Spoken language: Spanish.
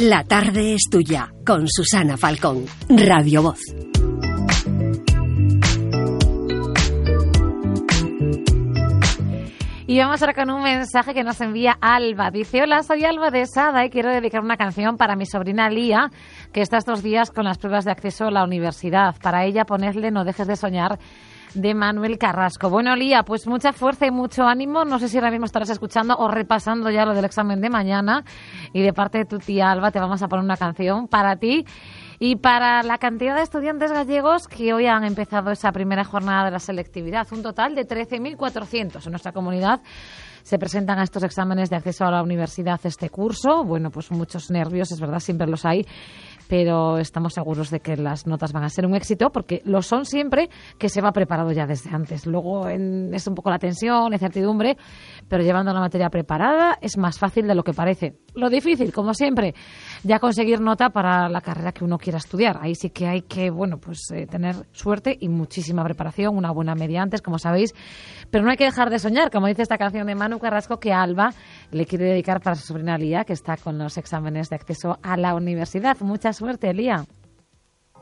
La tarde es tuya, con Susana Falcón, Radio Voz. Y vamos ahora con un mensaje que nos envía Alba. Dice: hola, soy Alba de Sada y quiero dedicar una canción para mi sobrina Lía, que está estos días con las pruebas de acceso a la universidad. Para ella, ponedle No dejes de soñar, de Manuel Carrasco. Bueno, Lía, pues mucha fuerza y mucho ánimo. No sé si ahora mismo estarás escuchando o repasando ya lo del examen de mañana. Y de parte de tu tía Alba te vamos a poner una canción para ti y para la cantidad de estudiantes gallegos que hoy han empezado esa primera jornada de la selectividad. Un total de 13.400 en nuestra comunidad se presentan a estos exámenes de acceso a la universidad este curso. Bueno, pues muchos nervios, es verdad, siempre los hay, pero estamos seguros de que las notas van a ser un éxito, porque lo son siempre que se va preparado ya desde antes. Luego es un poco la tensión, la incertidumbre, pero llevando la materia preparada es más fácil de lo que parece. Lo difícil, como siempre, ya conseguir nota para la carrera que uno quiera estudiar. Ahí sí que hay que, tener suerte y muchísima preparación, una buena media antes, como sabéis, pero no hay que dejar de soñar, como dice esta canción de Manu Carrasco, que Alba le quiere dedicar para su sobrina Lía, que está con los exámenes de acceso a la universidad. Mucha suerte, Lía.